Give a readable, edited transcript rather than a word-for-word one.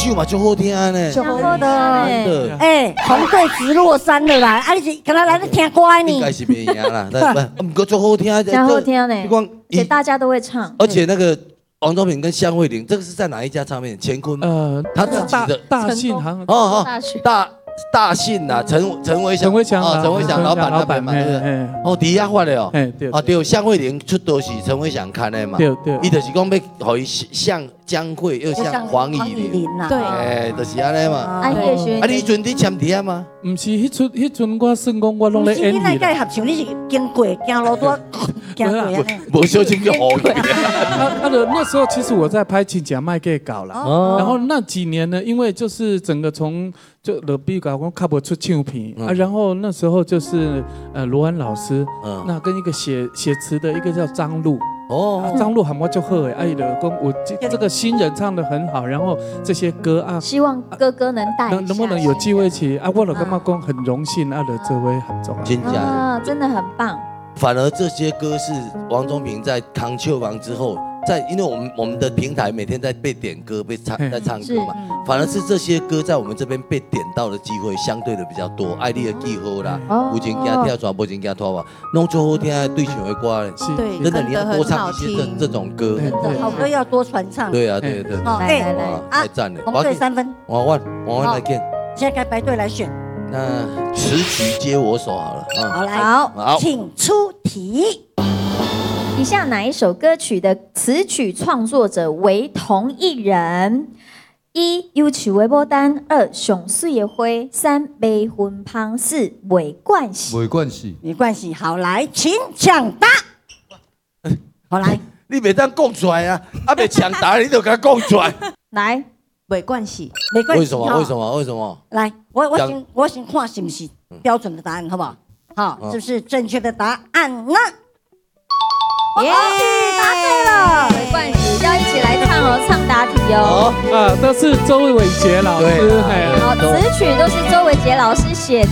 唱嘛就好听呢， 就好的。 哎， 红队直落山了啦，啊，你是跟他来听歌呢？ 应该是袂赢啦，但不过就好听， 真好听呢。 你光而且大家都会唱， 而且那个王宗平跟向慧玲，这个是在哪一家唱片？乾坤，他自己的大信行大信呐，陈伟祥老板那边嘛，哦，底下发的哦，对，向慧玲出道是陈伟祥看的嘛， 对， 伊就是讲要互伊像江蕙又像黄以玲， 对， 就是安尼嘛。 啊， 你阵你签底下吗？ 唔是，迄阵我算讲我拢咧演戏啦。 合唱你是经过行路多行过啊？ 无小心就好去。 那时候其实我在拍《亲家卖给搞啦，然后那几年呢，因为就是整个从就比如讲看不出唱片啊，然后那时候就是罗安老师，那跟一个写词的一个叫张璐。张璐喊我就好诶，哎的，我这个新人唱得很好，然后这些歌啊， 希望哥哥能带， 能不能有机会去啊？我就感觉讲很荣幸啊的这位合作啊， 真的很棒。 反而这些歌是王宗平在康秀房之后，因为我们的平台每天在被点歌、在唱歌嘛，反而是这些歌在我们这边被点到的机会相对的比较多。爱你的记号啦，有情惊跳船，无情惊拖吧，弄最好听的对唱的歌嘞。 对， 真的你要多唱一些这种歌， 好歌要多传唱。 对啊， 来， 太赞了。 红队3分， 王万来见。 现在该排队来选。 那词曲接我手好了。 好，来，请出题。 以下哪一首歌曲的词曲创作者为同一人？1. 有趣的牡丹，2. 上水的花，3. 未婚芳，4. 没关系。 没关系。好，来，请抢答。好来， 你袂当讲出来啊！袂抢答你就给他讲出来。 来， 没关系。 为什么？ 来，我先看是不是标准的答案，好不好？好，是不是正确的答案呢？ 耶，答对了，没关系，要一起来唱哦，唱答题哦。 都是周伟杰老师， 好，词曲都是周伟杰老师写的。